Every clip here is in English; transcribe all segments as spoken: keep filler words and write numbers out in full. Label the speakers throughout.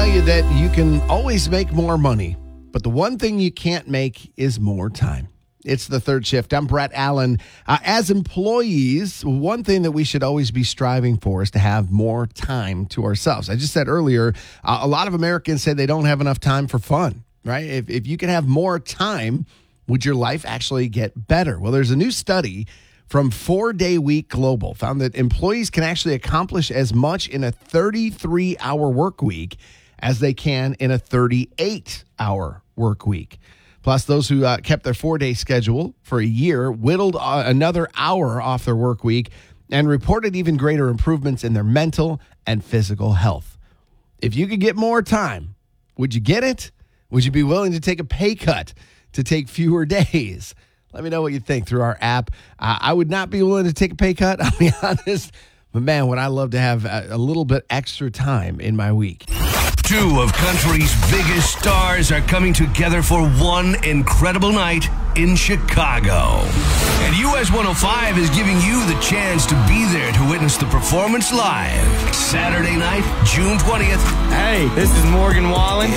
Speaker 1: you that you can always make more money, but the one thing you can't make is more time. It's the third shift. I'm Brett Allen. Uh, as employees, one thing that we should always be striving for is to have more time to ourselves. I just said earlier, uh, a lot of Americans say they don't have enough time for fun, right? If, if you can have more time, would your life actually get better? Well, there's a new study from Four Day Week Global found that employees can actually accomplish as much in a thirty-three hour work week as they can in a thirty-eight hour work week. Plus, those who uh, kept their four-day schedule for a year whittled uh, another hour off their work week and reported even greater improvements in their mental and physical health. If you could get more time, would you get it? Would you be willing to take a pay cut to take fewer days? Let me know what you think through our app. Uh, I would not be willing to take a pay cut, I'll be honest. But man, would I love to have a, a little bit extra time in my week.
Speaker 2: Two of country's biggest stars are coming together for one incredible night in Chicago. And U S one oh five is giving you the chance to be there to witness the performance live. Saturday night, June twentieth.
Speaker 3: Hey, this is Morgan Wallen.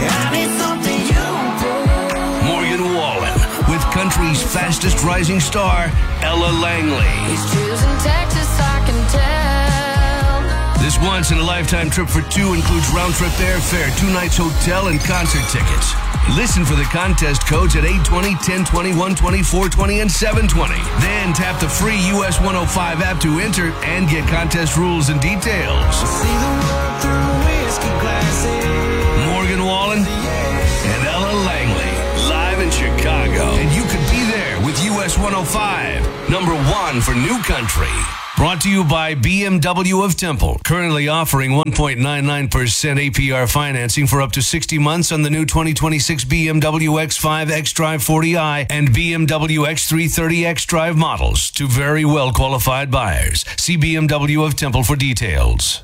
Speaker 2: Morgan Wallen with country's fastest rising star, Ella Langley.
Speaker 4: He's choosing Texas, I can tell.
Speaker 2: This once-in-a-lifetime trip for two includes round-trip airfare, two nights hotel, and concert tickets. Listen for the contest codes at eight twenty, ten twenty, one twenty, four twenty, and seven twenty. Then tap the free U S one oh five app to enter and get contest rules and details. Morgan Wallen and Ella Langley, live in Chicago. And you could be there with U S one oh five, number one for new country. Brought to you by B M W of Temple, currently offering one point nine nine percent A P R financing for up to sixty months on the new twenty twenty-six B M W X five xDrive forty i and B M W X three thirty xDrive models to very well qualified buyers. See B M W of Temple for details.